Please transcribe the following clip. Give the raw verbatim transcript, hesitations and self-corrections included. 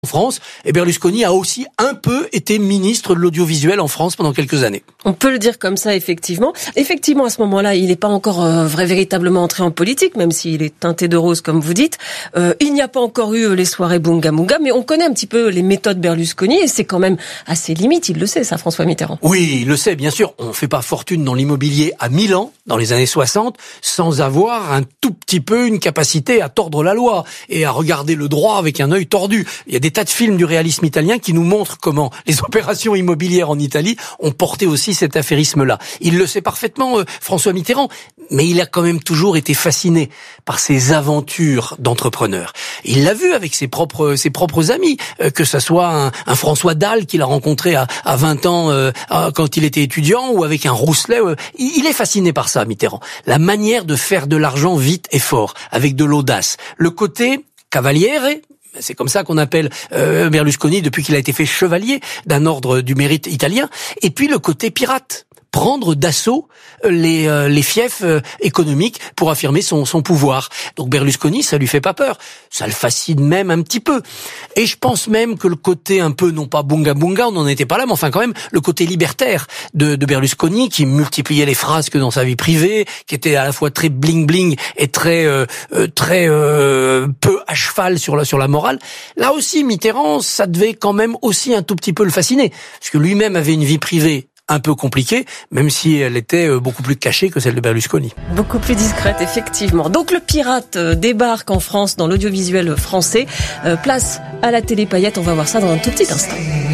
En France, et Berlusconi a aussi un peu été ministre de l'audiovisuel en France pendant quelques années. On peut le dire comme ça, effectivement. Effectivement, à ce moment-là, il n'est pas encore euh, vrai, véritablement entré en politique, même s'il est teinté de rose, comme vous dites. Euh, il n'y a pas encore eu les soirées Bunga Munga, mais on connaît un petit peu les méthodes Berlusconi, et c'est quand même assez limite, il le sait, ça, François Mitterrand. Oui, il le sait, bien sûr. On ne fait pas fortune dans l'immobilier à Milan, dans les années soixante, sans avoir un tout petit peu une capacité à tordre la loi et à regarder le droit avec un œil tordu. Il y a des tas de films du réalisme italien qui nous montrent comment les opérations immobilières en Italie ont porté aussi cet affairisme-là. Il le sait parfaitement, euh, François Mitterrand, mais il a quand même toujours été fasciné par ses aventures d'entrepreneur. Il l'a vu avec ses propres ses propres amis, euh, que ça soit un, un François Dalle qu'il a rencontré à, à vingt ans euh, à, quand il était étudiant, ou avec un Rousselet. Euh, il, il est fasciné par ça, Mitterrand. La manière de faire de l'argent vite et fort, avec de l'audace. Le côté cavaliere, c'est comme ça qu'on appelle euh, Berlusconi depuis qu'il a été fait chevalier d'un ordre du mérite italien. Et puis le côté pirate, prendre d'assaut les euh, les fiefs euh, économiques pour affirmer son son pouvoir. Donc Berlusconi, ça lui fait pas peur, ça le fascine même un petit peu. Et je pense même que le côté un peu, non pas bunga bunga, on n'en était pas là, mais enfin quand même le côté libertaire de, de Berlusconi, qui multipliait les frasques dans sa vie privée, qui était à la fois très bling bling et très euh, euh, très euh, peu à cheval sur la sur la morale. Là aussi, Mitterrand, ça devait quand même aussi un tout petit peu le fasciner, parce que lui-même avait une vie privée un peu compliquée, même si elle était beaucoup plus cachée que celle de Berlusconi. Beaucoup plus discrète, effectivement. Donc le pirate débarque en France dans l'audiovisuel français. Euh, place à la télé paillette, on va voir ça dans un tout petit instant.